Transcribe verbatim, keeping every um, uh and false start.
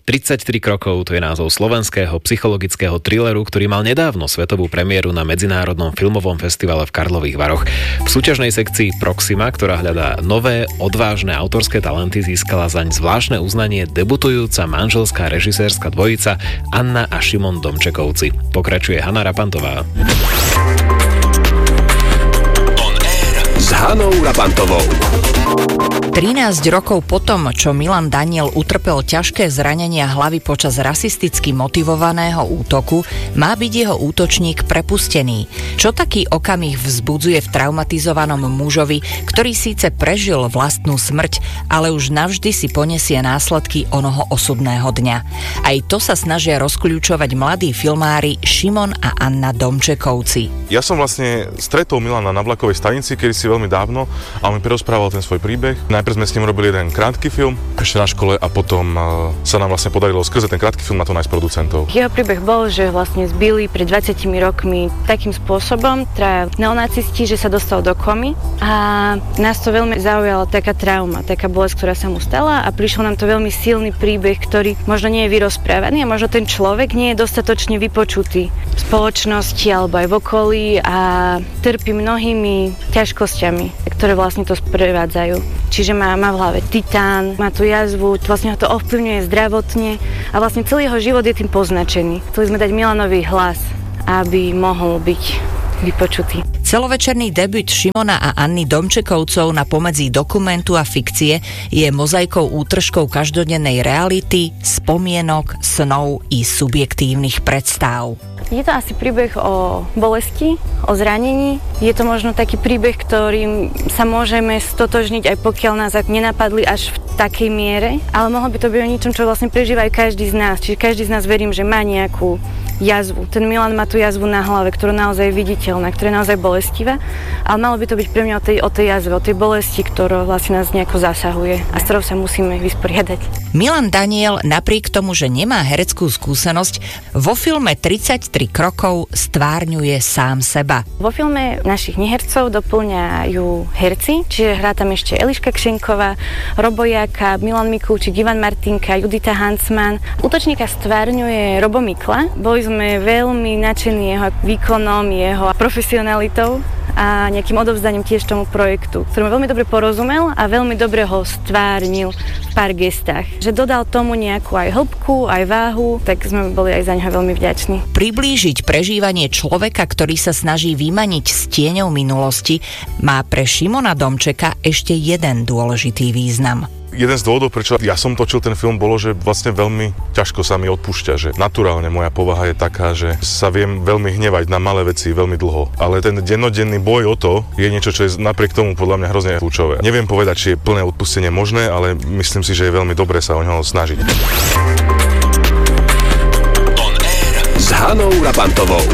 tridsaťtri krokov, to je názov slovenského psychologického thrilleru, ktorý mal nedávno svetovú premiéru na Medzinárodnom filmovom festivale v Karlových Varoch. V súťažnej sekcii Proxima, ktorá hľadá nové, odvážne autorské talenty, získala zaň zvláštne uznanie debutujúca manželská režisérska dvojica Anna a Šimon Domčekovci. Pokračuje Hana Rapantová. S Hanou Rapantovou. trinásť rokov potom, čo Milan Daniel utrpel ťažké zranenia hlavy počas rasisticky motivovaného útoku, má byť jeho útočník prepustený. Čo taký okamih vzbudzuje v traumatizovanom mužovi, ktorý síce prežil vlastnú smrť, ale už navždy si ponesie následky onoho osudného dňa. Aj to sa snažia rozkľúčovať mladí filmári Šimon a Anna Domčekovci. Ja som vlastne stretol Milana na vlakovej stanici, kedy si veľmi dávno, a on mi prerozprával ten svoj príbeh. Najprv sme s ním robili jeden krátky film, ešte na škole, a potom uh, sa nám vlastne podarilo skrze ten krátky film na to nájsť producentov. Jeho príbeh bol, že vlastne zbili pred dvadsiatimi rokmi takým spôsobom tra neonacisti, že sa dostal do komy, a nás to veľmi zaujala taká trauma, taká bolesť, ktorá sa mu stala, a prišiel nám to veľmi silný príbeh, ktorý možno nie je vyrozprávaný a možno ten človek nie je dostatočne vypočutý v spoločnosti alebo aj v okolí a trpí mnohými ťažkosťami, ktoré vlastne to sprevádzajú. Čiže má, má v hlave titán, má tú jazvu, vlastne ho to ovplyvňuje zdravotne a vlastne celý jeho život je tým poznačený. Chceli sme dať Milanovi hlas, aby mohol byť vypočutý. Celovečerný debut Šimona a Anny Domčekovcov na pomedzi dokumentu a fikcie je mozaikou útržkou každodennej reality, spomienok, snov i subjektívnych predstav. Je to asi príbeh o bolesti, o zranení. Je to možno taký príbeh, ktorým sa môžeme stotožniť, aj pokiaľ nás nenapadli až v takej miere. Ale mohlo by to byť o ničom, čo vlastne prežíva aj každý z nás. Čiže každý z nás, verím, že má nejakú jazvu. Ten Milan má tú jazvu na hlave, ktorá naozaj je viditeľná, ktorá je naozaj bolestivá. Ale malo by to byť pre mňa o tej, o tej jazve, o tej bolesti, ktorá vlastne nás nejako zasahuje a s ktorou sa musíme vysporiadať. Milan Daniel napriek tomu, že nemá hereckú skúsenosť, vo filme tridsaťtri krokov stvárňuje sám seba. Vo filme našich nehercov doplňajú herci, čiže hrá tam ešte Eliška Kšenková, Robo Jáka, Milan Mikulčík, Ivan Martinka, Judita Hansman. Útočníka stvárňuje Robo Mikla. Boli sme veľmi nadšení jeho výkonom, jeho profesionalitou a nejakým odovzdaním tiež tomu projektu, ktorému veľmi dobre porozumel a veľmi dobre ho stvárnil v pár gestách. Že dodal tomu nejakú aj hĺbku, aj váhu, tak sme boli aj za ňoho veľmi vďační. Priblížiť prežívanie človeka, ktorý sa snaží vymaniť s tieňou minulosti, má pre Šimona Domčeka ešte jeden dôležitý význam. Jeden z dôvodov, prečo ja som točil ten film, bolo, že vlastne veľmi ťažko sa mi odpúšťa, že naturálne moja povaha je taká, že sa viem veľmi hnevať na malé veci veľmi dlho. Ale ten dennodenný boj o to je niečo, čo je napriek tomu podľa mňa hrozne kľúčové. Neviem povedať, či je plné odpustenie možné, ale myslím si, že je veľmi dobré sa o neho snažiť. S Hanou Rapantovou.